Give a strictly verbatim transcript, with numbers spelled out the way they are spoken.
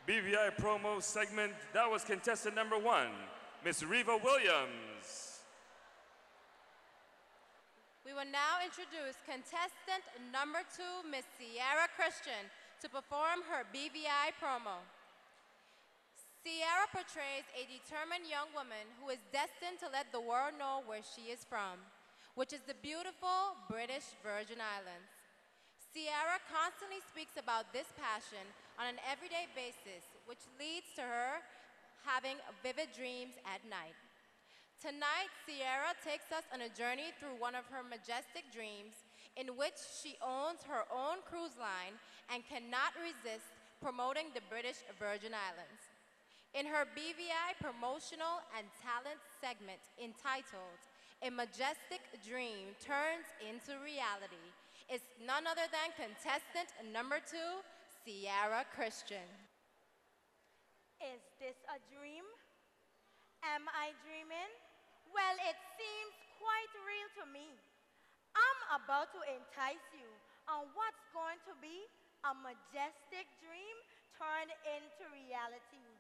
B V I promo segment, that was contestant number one, Miss Reva Williams. We will now introduce contestant number two, Miss Sierra Christian, to perform her B V I promo. Sierra portrays a determined young woman who is destined to let the world know where she is from, which is the beautiful British Virgin Islands. Sierra constantly speaks about this passion on an everyday basis, which leads to her having vivid dreams at night. Tonight, Sierra takes us on a journey through one of her majestic dreams in which she owns her own cruise line and cannot resist promoting the British Virgin Islands. In her B V I promotional and talent segment entitled, "A Majestic Dream Turns into Reality," is none other than contestant number two, Sierra Christian. Is this a dream? Am I dreaming? Well, it seems quite real to me. I'm about to entice you on what's going to be a majestic dream turned into reality.